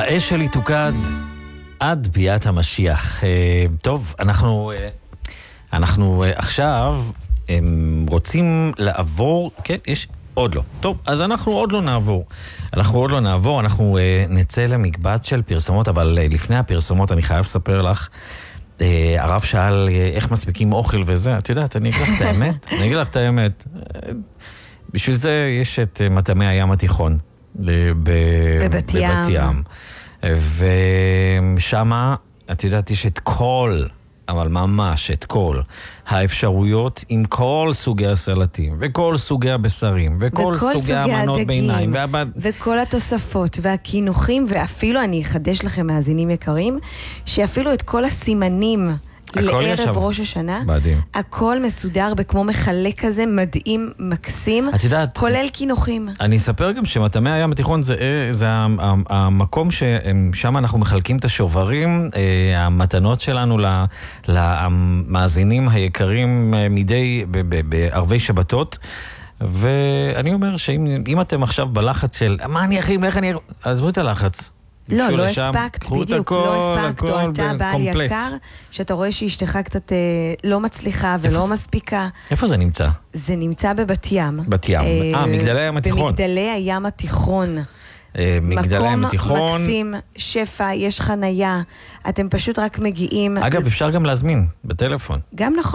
האש שלי תוקד עד ביאת המשיח. טוב, אנחנו עכשיו רוצים לעבור, כן, יש עוד לא. טוב, אז אנחנו עוד לא נעבור. אנחנו נצא למקבץ של פרסומות, אבל לפני הפרסומות אני חייב לספר לך, הרב שאל איך מספיקים אוכל וזה, את יודעת, אני אגיד לך את האמת. בשביל זה יש את מטעמי הים התיכון בבת ים. ושמה, את יודעת, יש את כל, אבל ממש את כל האפשרויות עם כל סוגי הסלטים, וכל סוגי הבשרים, וכל סוגי המנות ביניים, וכל התוספות והכינוחים, ואפילו אני אחדש לכם מאזינים יקרים, שאפילו את כל הסימנים לערב ראש השנה, הכל מסודר בכמו מחלק כזה, מדהים, מקסים, כולל כינוחים. אני אספר גם שמטעמי הים התיכון זה המקום ששם אנחנו מחלקים את השוברים, המתנות שלנו למאזינים היקרים מדי בערבי שבתות, ואני אומר שאם אתם עכשיו בלחץ של מה אני אכין, איך אני... עזבו את הלחץ. לא הספקת, בדיוק, לא הספקת, או אתה בעל יקר, שאתה רואה שאשתך קצת לא מצליחה ולא מספיקה. איפה זה נמצא? זה נמצא בבת ים. בת ים, מגדלי הים התיכון. במגדלי הים התיכון. מגדלי הים התיכון. מקום מקסים, שפע, יש חנייה, אתם פשוט רק מגיעים. אגב, אפשר גם להזמין בטלפון. גם נכון.